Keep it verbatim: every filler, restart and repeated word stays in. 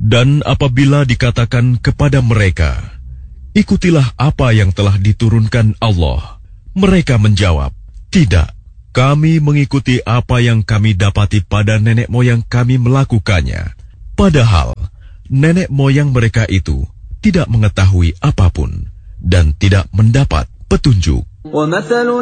Dan apabila dikatakan kepada mereka, ikutilah apa yang telah diturunkan Allah, mereka menjawab, tidak, kami mengikuti apa yang kami dapati pada nenek moyang kami melakukannya. Padahal nenek moyang mereka itu tidak mengetahui apapun dan tidak mendapat petunjuk.